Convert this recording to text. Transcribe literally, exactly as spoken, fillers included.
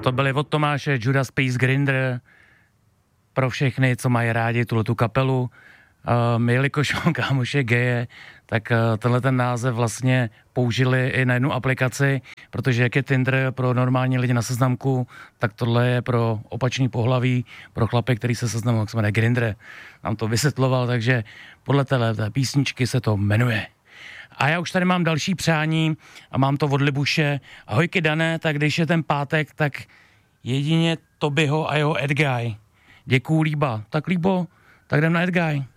To byly od Tomáše Judas Priest Grindr pro všechny, co mají rádi tuhletu kapelu. Um, jelikož mám kámoše geje, tak uh, tenhle ten název vlastně použili i na jednu aplikaci, protože jak je Tinder pro normální lidi na seznamku, tak tohle je pro opačný pohlaví, pro chlapy, který se seznamují, jak se jmenuje Grindr. Nám to vysvětloval, takže podle téhle písničky se to jmenuje. A já už tady mám další přání a mám to od Libuše. Ahojky Dané, tak když je ten pátek, tak jedině Tobyho a jeho Edguy. Děkuju Líba. Tak Líbo, tak jdem na Edguy.